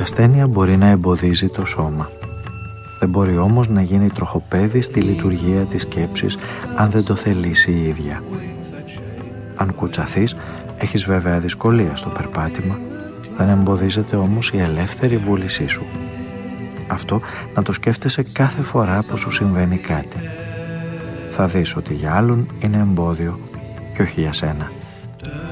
ασθένεια μπορεί να εμποδίζει το σώμα. Δεν μπορεί όμως να γίνει τροχοπέδι στη λειτουργία της σκέψης αν δεν το θελήσει η ίδια. Αν κουτσαθείς, έχεις βέβαια δυσκολία στο περπάτημα, δεν εμποδίζεται όμως η ελεύθερη βούλησή σου. Αυτό να το σκέφτεσαι κάθε φορά που σου συμβαίνει κάτι. Θα δεις ότι για άλλον είναι εμπόδιο και όχι για σένα.